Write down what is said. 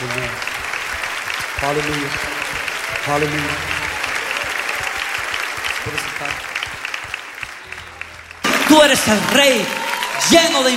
Amen. Hallelujah. Hallelujah. Tú eres el Rey lleno de